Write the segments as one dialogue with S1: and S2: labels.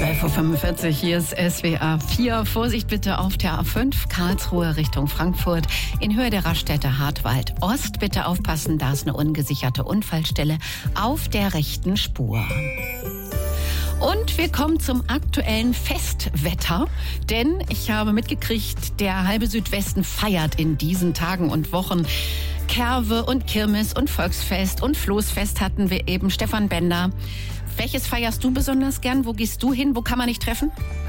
S1: 12.45 Uhr, hier ist SWR 4. Vorsicht bitte auf der A5, Karlsruhe Richtung Frankfurt. In Höhe der Raststätte Hartwald Ost bitte aufpassen, da ist eine ungesicherte Unfallstelle auf der rechten Spur. Und wir kommen zum aktuellen Festwetter, denn ich habe mitgekriegt, der halbe Südwesten feiert in diesen Tagen und Wochen. Kerwe und Kirmes und Volksfest und Floßfest hatten wir eben. Stefan Bender, welches feierst du besonders gern? Wo gehst du hin? Wo kann man dich treffen?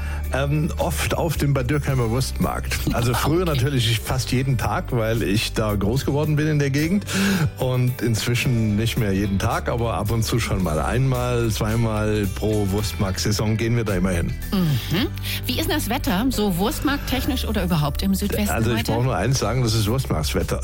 S2: Oft auf dem Bad Dürkheimer Wurstmarkt. Also früher natürlich fast jeden Tag, weil ich da groß geworden bin in der Gegend. Und inzwischen nicht mehr jeden Tag, aber ab und zu schon mal. Einmal, zweimal pro Wurstmarkt-Saison gehen wir da immer hin.
S1: Mhm. Wie ist denn das Wetter? So wurstmarkttechnisch oder überhaupt im Südwesten
S2: Also ich
S1: heute?
S2: brauche nur eins sagen, das ist Wurstmarktswetter.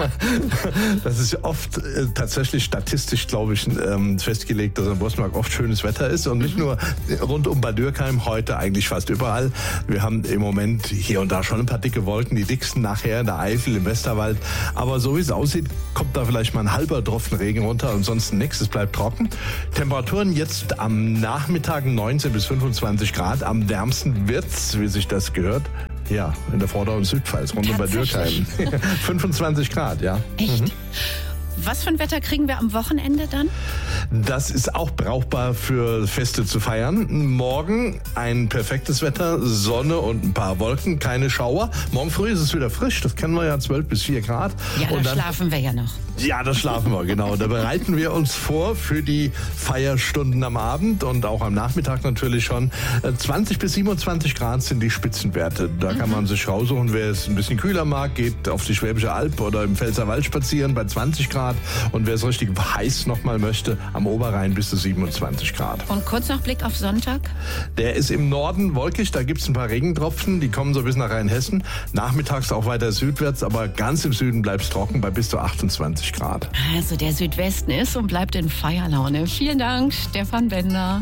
S2: Das ist oft tatsächlich statistisch, glaube ich, festgelegt, dass am Wurstmarkt oft schönes Wetter ist. Und nicht nur rund um Bad Dürkheim, heute eigentlich fast überall. Wir haben im Moment hier und da schon ein paar dicke Wolken, die dicksten nachher in der Eifel, im Westerwald. Aber so wie es aussieht, kommt da vielleicht mal ein halber Tropfen Regen runter, ansonsten nichts, es bleibt trocken. Temperaturen jetzt am Nachmittag 19 bis 25 Grad. Am wärmsten wird's, wie sich das gehört, ja, in der Vorder- und Südpfalz, rund um Bad Dürkheim. 25 Grad, ja.
S1: Echt?
S2: Mhm.
S1: Was für ein Wetter kriegen wir am Wochenende dann?
S2: Das ist auch brauchbar für Feste zu feiern. Morgen ein perfektes Wetter, Sonne und ein paar Wolken, keine Schauer. Morgen früh ist es wieder frisch, das kennen wir ja, 12 bis 4 Grad.
S1: Ja,
S2: und
S1: da schlafen wir ja noch.
S2: Ja, das schlafen wir, genau. Da bereiten wir uns vor für die Feierstunden am Abend und auch am Nachmittag natürlich schon. 20 bis 27 Grad sind die Spitzenwerte. Da kann man sich raussuchen, wer es ein bisschen kühler mag, geht auf die Schwäbische Alb oder im Pfälzerwald spazieren bei 20 Grad. Und wer es richtig heiß nochmal möchte, am Oberrhein bis zu 27 Grad.
S1: Und kurz noch Blick auf Sonntag?
S2: Der ist im Norden wolkig, da gibt es ein paar Regentropfen, die kommen so bis nach Rheinhessen. Nachmittags auch weiter südwärts, aber ganz im Süden bleibt es trocken bei bis zu 28 Grad.
S1: Also der Südwesten ist und bleibt in Feierlaune. Vielen Dank, Stefan Bender.